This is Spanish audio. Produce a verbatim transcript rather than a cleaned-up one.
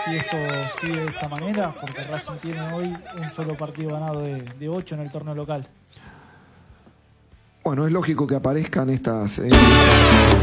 si esto sigue de esta manera, porque Racing tiene hoy un solo partido ganado de, de ocho en el torneo local. Bueno, es lógico que aparezcan estas... Eh...